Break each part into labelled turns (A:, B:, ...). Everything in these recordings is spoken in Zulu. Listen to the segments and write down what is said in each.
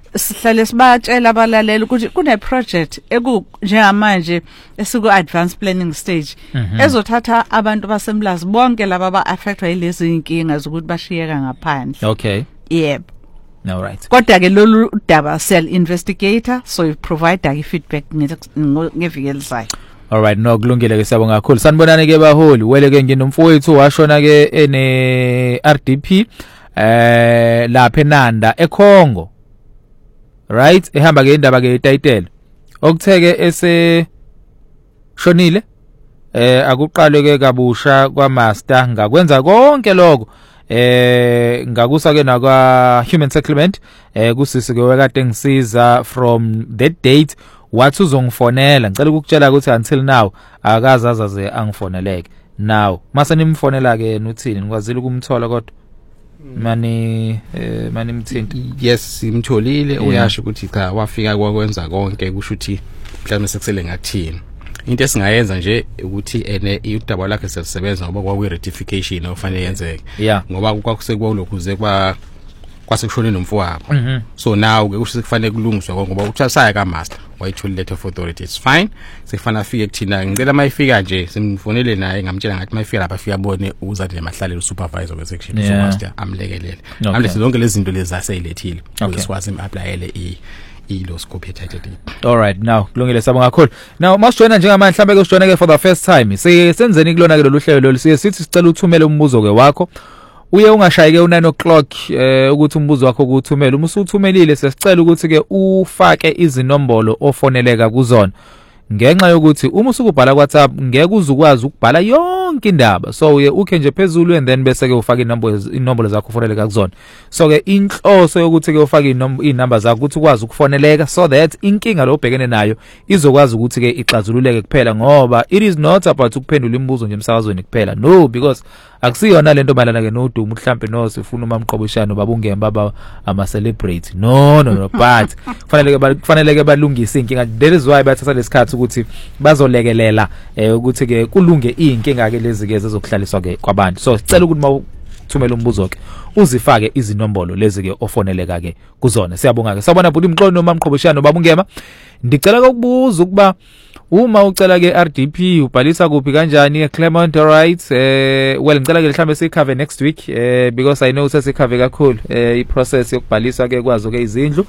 A: sihlale sibatshela abalaleli ukuthi kune project njengamanje esiku advanced planning stage ezothatha abantu basemlazi bonke laba ba affectwa yilezi inkinga zokuthi bashiyeka ngaphandle.
B: Okay.
A: Yep.
B: All right.
A: Kodwa ke lolu daba cell investigator so you provide feedback ngeviki elizayo.
B: All right, no kulungile ke siyabonga kakhulu. Sanibonani ke baholi. Wele ke nginomfowethu washona ke ene RDP lapha eNanda eKongo. Right? Ehamba ke indaba ke title. Okutheke ese shonile akuqalwe ke kabusha kwaMaster ngakwenza konke lokho ngakusa ke nakwa human settlement kusisi ke wekade ngisiza from that date wathi uzongifonela ngicela ukukutshela ukuthi until now akazazaze angifoneleke. Now mase nimfonela ke nuthini nikwazile ukumthola kodwa mani mthinti?
C: Yes simtholile uyasho ukuthi cha wafika kwakwenza konke kusho ukuthi mhlawumbe sekusele ngathini. Into esingayenza nje ukuthi udaba lakhe selisebenza ngoba kwakuyi rectification ofanele yenzeke ngoba kwakusekulokhuze kwasekushone nomfowabo. So now ke kusho kufanele kulungiswe ngoba uthasaya kaMaster wayithula letter of authority. It's fine sekufana afike kuthina ngicela mayifika nje simfonele naye ngamtshela ngathi mayifika lapha afika abone uzathi nemahlale usupervisor kwesection so Master amlekelele amlese zonke lezi zinto lezi aseyilethile ukuthi sikwazi im-applyele ilo scope yethathe.
B: All right, now kulungile sabonga kakhulu. Now masijoyina njengamanje mhlambe ke usijoyina ke for the first time senzeni kulona ke lolu hlelo lolu sithi sicela uthumele umbuzo ke wakho uye ungashayike u9 o'clock ukuthi umbuzo wakho ukuthumela uma usuthumelile sesicela ukuthi ke ufake izinombolo ofoneleka kuzona ngenxa yokuthi uma usukubhala WhatsApp ngeke uzukwazi ukubhala yonke indaba so uye ukhe nje phezulu and then bese ke ufaka inombolo zakho ufoneleka kuzona so ke inhloso yokuthi ke ufake inamba zakho ukuthi ukwazi ukufoneleka so that inkinga lo ubhekene nayo izokwazi ukuthi ke ixazululeke kuphela ngoba it is not about ukuphendula imibuzo nje emsakazweni kuphela no because akusiyona lento malana ke nodumo mhlambe no sifuna umamqoboshano babungemba baba ama celebrate no but kufanele ke balungise inkinga that is why bathatha lesikhathi ukuthi bazolekelela ukuthi ke kulunge inkinga ke lezi ke ezokuhlaliswa ke kwabantu so sicela ukuthi mawuthumela umbuzo ke uzifake izinombolo lezi ke ofoneleka ke kuzona. Siyabonga ke sabona budi umxolo noma mqhoboshano babungema ndicela ukubuza ukuba uma ucela ke RDP ubhalisa kuphi kanjani Clement right well ngicela ke mhlambe sikhave next week because I know sesikhave kakhulu iprocess yokubhalisa ke kwazo ke izindlu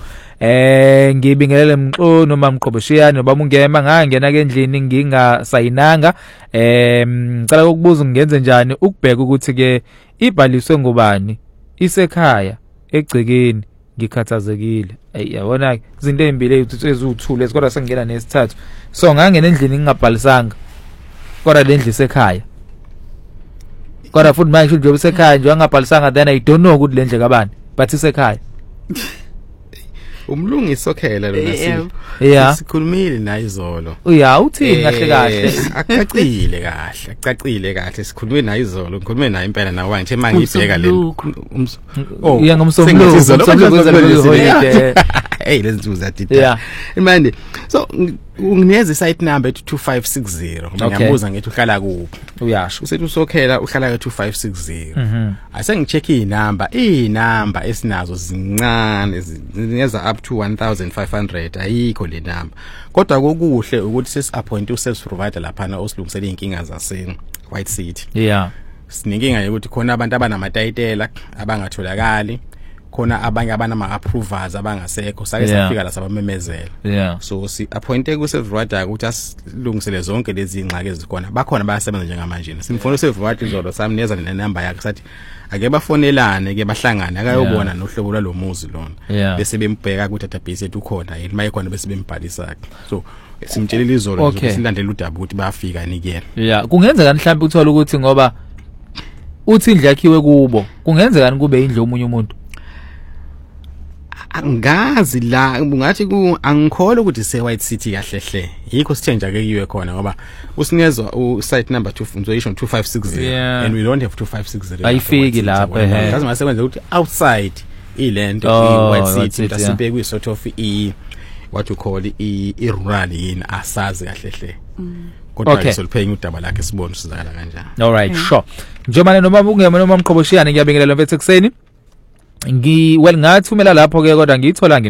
B: ngibingelele mxolo noma mqhoboshiyane babungema ngangena ke endlini ngingasayinanga ngicela ukubuza ngenze njani ukubheka ukuthi ke ibhaliswe ngubani isekhaya egcikeni ngikhathazekile yabona izinto ezimbili eziwuthule kodwa sengena nesithathu so ngangena endlini ngingabhalisanga kodwa le ndlu isekhaya kodwa futhi manje nje isekhaya nje ngingabhalisanga then I don't know ukuthi le ndlu kabani but isekhaya
C: umlungisi okhela lona sikhulumile naye izolo
B: uthini kahle
C: acacile kahle sikhulume naye izolo ngikhulume naye impela nawe nje mangibheka le
B: ngomsombuluko
C: hey lezi zinto zadida imanje so ungineza site number 2560 ngiyambuza ngithi uhlala kuphi
B: uyasho
C: usethi usokhela uhlala ke 2560 asengicheck inamba esinazo zincane zingeza up to 1500 ayikho le number kodwa kokuhle ukuthi sesi-appoint u-service provider laphana osilungisela inkinga zase White City sininkinga ukuthi khona abantu abanamatayitela abangatholakali khona abanye abanama approvers abangasekho sake safika la sabamemezela so si appointe ku service provider ukuthi asilungisele zonke lezi ingxaki ezikhona bakhona bayasebenza njengamanje simfuna service provider izolo samnikeza le number yakhe sathi ake bafonelane ke bahlangane akayobona nohlobo lwalomuzi lona bese bembheka ku database yethu khona yini mayikhona bese bembhalisa so simtshelile izolo ukuthi silandele udaba ukuthi bayafika nikiyena
B: kungenzeka mhlawumbe uthola ukuthi ngoba uthi indlu yakhiwe kubo kungenzeka kube indlu omunye umuntu
C: angazi la ungathi angikholwa ukuthi se White City kahlehle yikho sithenja ke yiwe khona ngoba usinikezwa site number 2560 and we don't have 2560
B: ayifiki lapha
C: lazima asebenze ukuthi outside ilento White City asibeke kwi sort of what you call rural yini asazi kahlehle kodwa isolphenga udaba lakhe sibone sizakala kanjani.
B: All right, sure njengoba noma ungema noma mqhoboshiyane ngiyabingelela mfethu ekseni ngathumela lapho ke kodwa ngiyithola